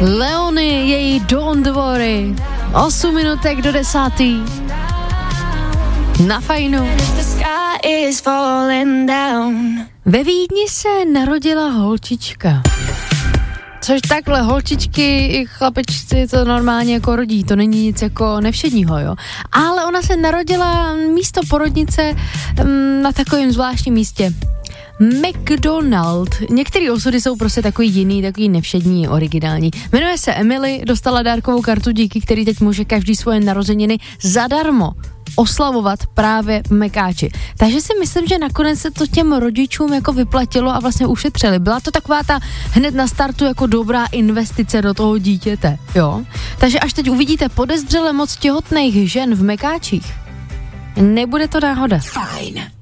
Leony, její Don't Worry. 8 minutek do 10. Na Fajnu. Ve Vídni se narodila holčička. Což takhle holčičky i chlapečci to normálně jako rodí, to není nic jako nevšedního, jo. Ale ona se narodila místo porodnice na takovém zvláštním místě. McDonald. Některé osudy jsou prostě takový jiný, takový nevšední, originální. Jmenuje se Emily, dostala dárkovou kartu, díky který teď může každý svoje narozeniny zadarmo oslavovat právě v Mekáči. Takže si myslím, že nakonec se to těm rodičům jako vyplatilo a vlastně ušetřili. Byla to taková ta hned na startu jako dobrá investice do toho dítěte, jo? Takže až teď uvidíte podezřele moc těhotných žen v Mekáčích, nebude to náhoda. Fajn.